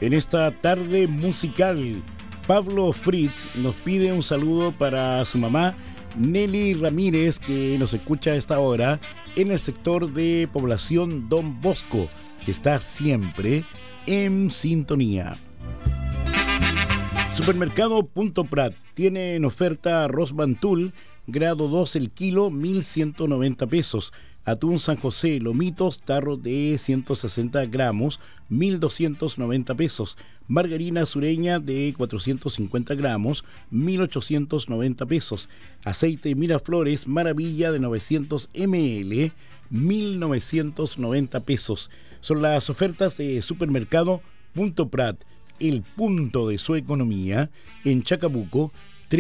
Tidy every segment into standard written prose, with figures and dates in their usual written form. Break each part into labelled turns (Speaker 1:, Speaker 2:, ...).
Speaker 1: En esta tarde musical, Pablo Fritz nos pide un saludo para su mamá, Nelly Ramírez, que nos escucha a esta hora en el sector de población Don Bosco, que está siempre en sintonía. Supermercado Punto Prat tiene en oferta arroz Bantul, grado 2 el kilo, 1.190 pesos. Atún San José, lomitos, tarro de 160 gramos, 1.290 pesos. Margarina sureña de 450 gramos, 1.890 pesos. Aceite Miraflores Maravilla de 900 ml, 1.990 pesos. Son las ofertas de Supermercado Punto Prat, el punto de su economía, en Chacabuco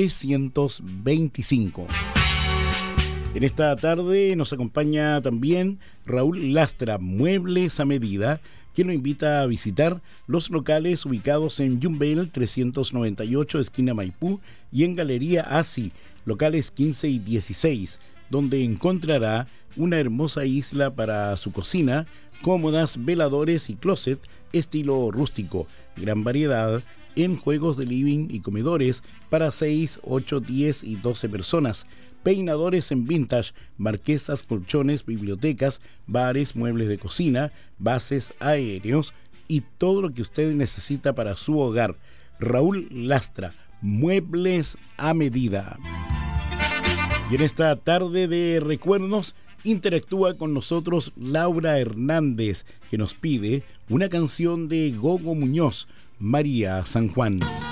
Speaker 1: 325. En esta tarde nos acompaña también Raúl Lastra, Muebles a Medida, quien nos invita a visitar los locales ubicados en Yumbel 398, esquina Maipú, y en Galería Asi, locales 15 y 16, donde encontrará una hermosa isla para su cocina, cómodas, veladores y closet estilo rústico, gran variedad en juegos de living y comedores para 6, 8, 10 y 12 personas. Peinadores en vintage, marquesas, colchones, bibliotecas, bares, muebles de cocina, bases aéreos y todo lo que usted necesita para su hogar. Raúl Lastra, Muebles a Medida. Y en esta tarde de recuerdos interactúa con nosotros Laura Hernández, que nos pide una canción de Gogo Muñoz, María San Juan.